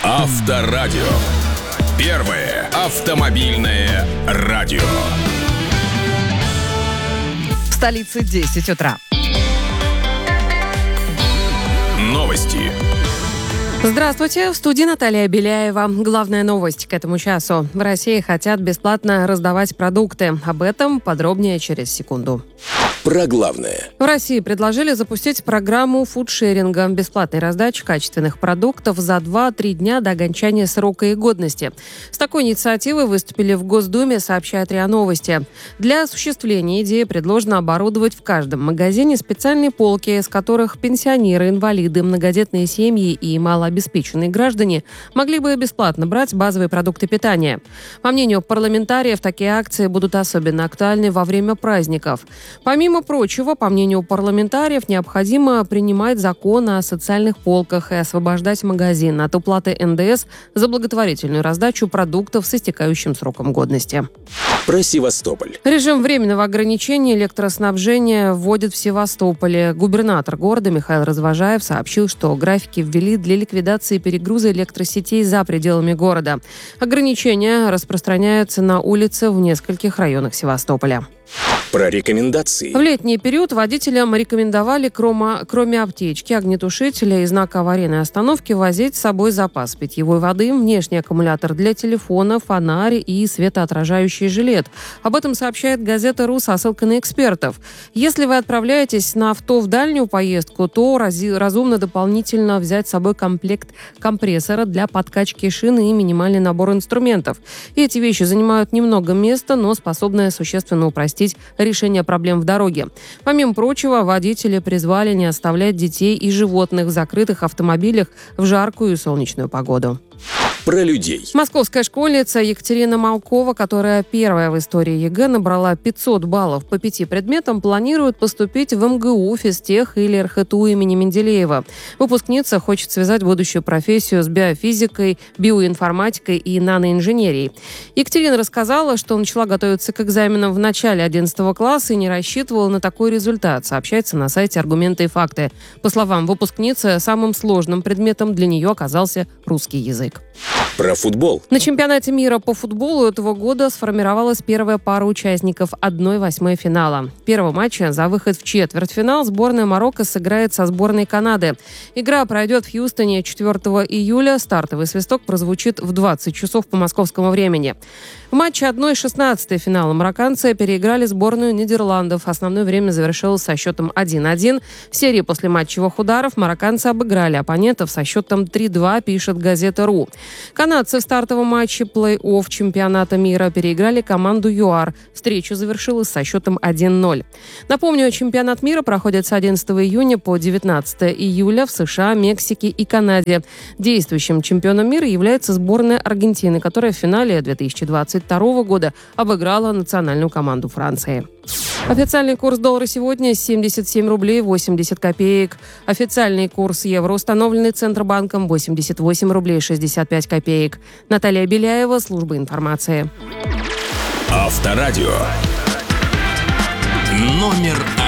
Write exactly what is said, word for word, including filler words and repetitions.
Авторадио. Первое автомобильное радио. В столице десять утра. Новости. Здравствуйте, в студии Наталья Беляева. Главная новость к этому часу. В России хотят бесплатно раздавать продукты. Об этом подробнее через секунду. Про главное. В России предложили запустить программу фудшеринга – бесплатной раздачи качественных продуктов за два-три дня до окончания срока их годности. С такой инициативой выступили в Госдуме, сообщает РИА Новости. Для осуществления идеи предложено оборудовать в каждом магазине специальные полки, с которых пенсионеры, инвалиды, многодетные семьи и малообеспеченные граждане могли бы бесплатно брать базовые продукты питания. По мнению парламентариев, такие акции будут особенно актуальны во время праздников. Помимо Помимо прочего, по мнению парламентариев, необходимо принимать закон о социальных полках и освобождать магазин от уплаты эн дэ эс за благотворительную раздачу продуктов с истекающим сроком годности. Про Севастополь. Режим временного ограничения электроснабжения вводит в Севастополе. Губернатор города Михаил Развожаев сообщил, что графики ввели для ликвидации перегруза электросетей за пределами города. Ограничения распространяются на улицы в нескольких районах Севастополя. Про рекомендации. В летний период водителям рекомендовали, кроме, кроме аптечки, огнетушителя и знака аварийной остановки, возить с собой запас питьевой воды, внешний аккумулятор для телефона, фонарь и светоотражающий жилет. Об этом сообщает газета «Ру» со ссылкой на экспертов. Если вы отправляетесь на авто в дальнюю поездку, то рази, разумно дополнительно взять с собой комплект компрессора для подкачки шины и минимальный набор инструментов. И эти вещи занимают немного места, но способны существенно упростить решение проблем в дороге. Помимо прочего, водители призвали не оставлять детей и животных в закрытых автомобилях в жаркую и солнечную погоду. Про людей. Московская школьница Екатерина Малкова, которая первая в истории ЕГЭ набрала пятьсот баллов по пяти предметам, планирует поступить в эм гэ у, физтех или эр ха тэ у имени Менделеева. Выпускница хочет связать будущую профессию с биофизикой, биоинформатикой и наноинженерией. Екатерина рассказала, что начала готовиться к экзаменам в начале одиннадцатого класса и не рассчитывала на такой результат, сообщается на сайте «Аргументы и факты». По словам выпускницы, самым сложным предметом для нее оказался русский язык. Про футбол. На чемпионате мира по футболу этого года сформировалась первая пара участников одна восьмая финала. В первом матче за выход в четвертьфинал сборная Марокко сыграет со сборной Канады. Игра пройдет в Хьюстоне четвёртого июля. Стартовый свисток прозвучит в двадцать часов по московскому времени. В матче одна шестнадцатая финала марокканцы переиграли сборную Нидерландов. Основное время завершилось со счетом один-один. В серии после матчевых ударов марокканцы обыграли оппонентов со счетом три-два, пишет газета «Ру». Канадцы в стартовом матче плей-офф чемпионата мира переиграли команду ЮАР. Встреча завершилась со счетом один-ноль. Напомню, чемпионат мира проходит с одиннадцатого июня по девятнадцатого июля в США, Мексике и Канаде. Действующим чемпионом мира является сборная Аргентины, которая в финале две тысячи двадцать второго года обыграла национальную команду Франции. Официальный курс доллара сегодня семьдесят семь рублей восемьдесят копеек. Официальный курс евро, установленный Центробанком, восемьдесят восемь рублей шестьдесят пять копеек. Наталья Беляева, служба информации. Авторадио. Номер один.